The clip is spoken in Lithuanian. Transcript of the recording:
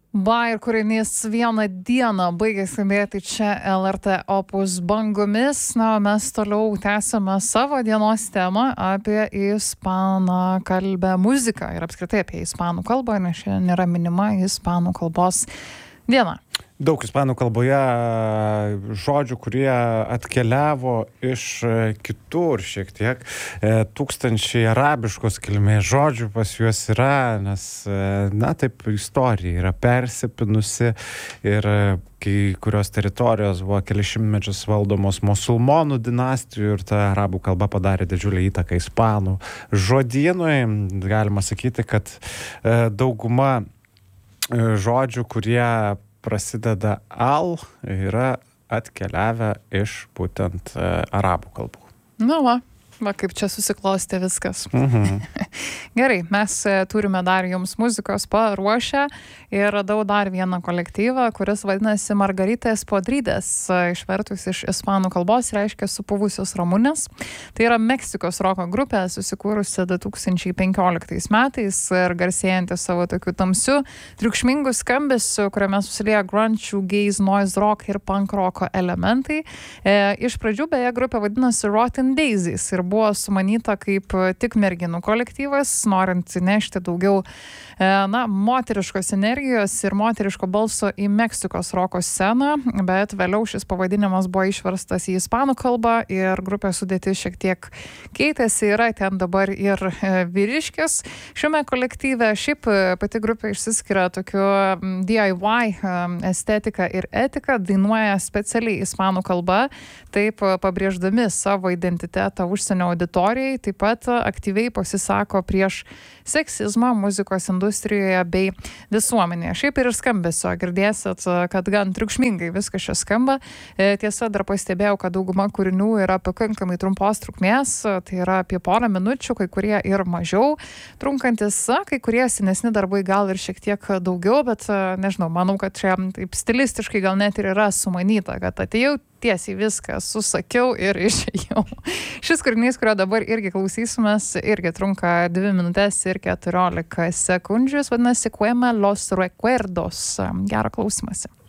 Ir kūrinys Vieną dieną baigė skambėti čia LRT Opus bangomis. Mes toliau tęsime savo dienos temą apie ispanų kalbę muziką ir apskritai apie ispanų kalbą, nes šiandien yra minima ispanų kalbos diena. Daug ispanų kalboje žodžių, kurie atkeliavo iš kitur šiek tiek. Tūkstančiai arabiškos kilmės žodžių pas juos yra, nes, taip, istorija yra persipinusi ir kai kurios teritorijos buvo kelius šimtmečius valdomos musulmonų dinastijų ir ta arabų kalba padarė didžiulę įtaką ispanų žodynui. Galima sakyti, kad dauguma žodžių, kurie prasideda yra atkeliavę iš būtent arabų kalbų. Kaip čia susiklostė viskas. Gerai, mes turime dar jums muzikos paruošę ir radau dar vieną kolektyvą, kuris vadinasi Margaritės Podrides, išvertus iš ispanų kalbos reiškia supuvusios ramunės. Tai yra Meksikos roko grupė, susikūrusi 2015 metais ir garsėjanti savo tokiu tamsiu, triukšmingu skambesiu, kuriame susilieja grunge, gaze, noise rock ir punk roko elementai. Iš pradžių beje grupė vadinasi Rotten Daisies ir buvo sumanyta kaip tik merginų kolektyvas, norint nešti daugiau moteriškos energijos ir moteriško balso į Meksikos roko sceną, bet vėliau šis pavadinimas buvo išverstas į ispanų kalbą ir grupės sudėtis šiek tiek keitėsi, yra ten dabar ir vyriškis. Šiame kolektyve šiaip pati grupė išsiskiria tokiu DIY estetika ir etika, dainuoja specialiai ispanų kalba, taip pabrėždami savo identitetą užsienio auditorijai, taip pat aktyviai pasisako prieš seksizmą muzikos industrijoje bei visuomenėje. Šiaip ir skambesio girdėsit, kad gan triukšmingai viskas čia skamba. Tiesa, dar pastebėjau, kad dauguma kūrinių yra pakankamai trumpos trukmės, tai yra apie porą minučių, kai kurie ir mažiau trunkantis, kai kurie senesni darbai gal ir šiek tiek daugiau, bet nežinau, manau, kad čia taip stilistiškai gal net ir yra sumanyta, kad atėjau tiesiai viską susakiau ir išėjau. Šis kūrinys, kurio dabar irgi klausysimės, irgi trunka 2 minutės ir 14 sekundžių, vadinasi Quema los recuerdos. Gero klausymasi.